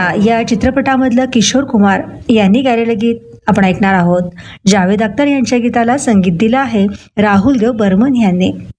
घटना या चित्रपटामधलं किशोर कुमार यांनी गायलेलं गीत आपण ऐकणार आहोत. जावेद अख्तर यांच्या गीताला संगीत दिलं आहे राहुल देव बर्मन यांनी.